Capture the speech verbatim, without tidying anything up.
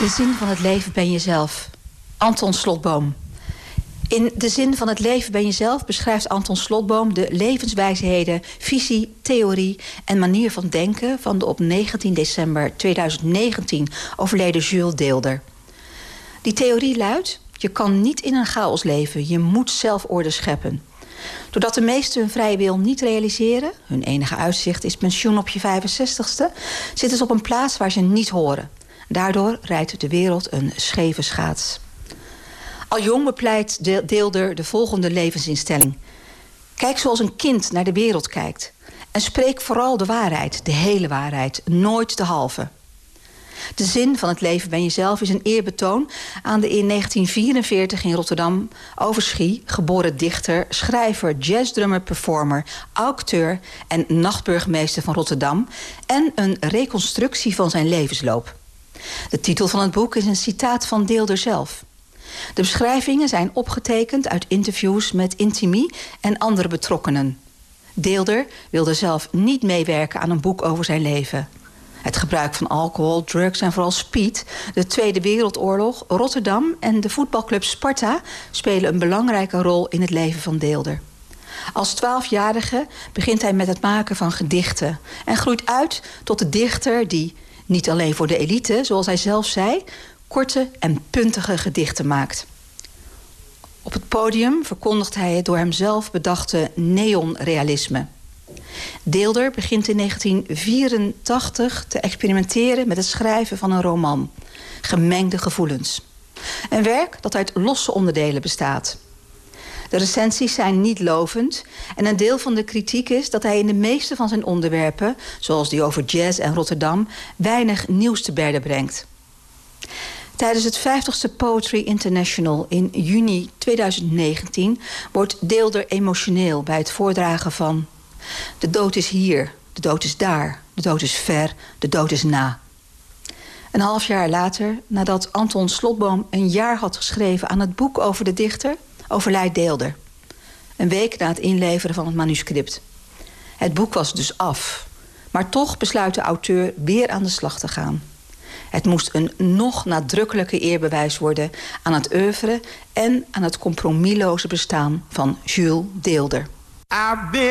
De zin van het leven ben jezelf. Anton Slotboom. In De zin van het leven ben jezelf beschrijft Anton Slotboom de levenswijsheden, visie, theorie en manier van denken van de op negentien december tweeduizend negentien overleden Jules Deelder. Die theorie luidt: je kan niet in een chaos leven, je moet zelf orde scheppen. Doordat de meesten hun vrije wil niet realiseren, hun enige uitzicht is pensioen op je vijfenzestigste, zitten ze op een plaats waar ze niet horen. Daardoor rijdt de wereld een scheve schaats. Al jong bepleit Deelder de volgende levensinstelling. Kijk zoals een kind naar de wereld kijkt. En spreek vooral de waarheid, de hele waarheid, nooit de halve. De zin van het leven ben jezelf is een eerbetoon aan de in negentien vierenveertig in Rotterdam Overschie geboren dichter, schrijver, jazzdrummer, performer, acteur en nachtburgemeester van Rotterdam en een reconstructie van zijn levensloop. De titel van het boek is een citaat van Deelder zelf. De beschrijvingen zijn opgetekend uit interviews met intimie en andere betrokkenen. Deelder wilde zelf niet meewerken aan een boek over zijn leven. Het gebruik van alcohol, drugs en vooral speed, de Tweede Wereldoorlog, Rotterdam en de voetbalclub Sparta spelen een belangrijke rol in het leven van Deelder. Als twaalfjarige begint hij met het maken van gedichten en groeit uit tot de dichter die, niet alleen voor de elite, zoals hij zelf zei, korte en puntige gedichten maakt. Op het podium verkondigt hij het door hemzelf bedachte neonrealisme. Deelder begint in negentien vierentachtig te experimenteren met het schrijven van een roman, Gemengde gevoelens. Een werk dat uit losse onderdelen bestaat. De recensies zijn niet lovend en een deel van de kritiek is dat hij in de meeste van zijn onderwerpen, zoals die over jazz en Rotterdam, weinig nieuws te berde brengt. Tijdens het vijftigste Poetry International in juni tweeduizend negentien wordt Deelder emotioneel bij het voordragen van: de dood is hier, de dood is daar, de dood is ver, de dood is na. Een half jaar later, nadat Anton Slotboom een jaar had geschreven aan het boek over de dichter, overlijdt Deelder. Een week na het inleveren van het manuscript. Het boek was dus af, maar toch besluit de auteur weer aan de slag te gaan. Het moest een nog nadrukkelijker eerbewijs worden aan het oeuvre en aan het compromisloze bestaan van Jules Deelder.